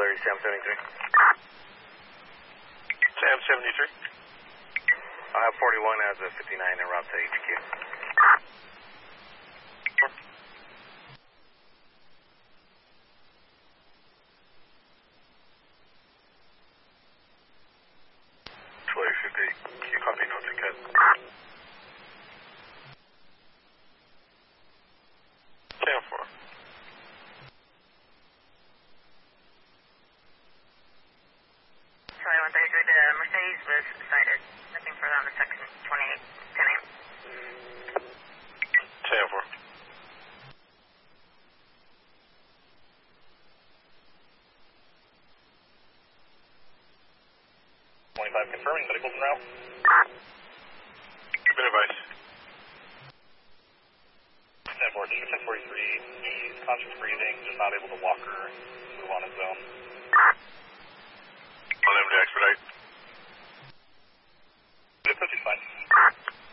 auxiliary Sam 73. Sam 73. I have 41 as a 59 en route to HQ. Can you copy no ticket? Sam 4. Sorry, 133, the Mercedes was sighted. Nothing further on the second 28, 10 a.m. Sam 4. Confirming medicals en route. You've been advised. 10-4, district 1043, he's conscious breathing, just not able to walk or move on his own. On him to expedite.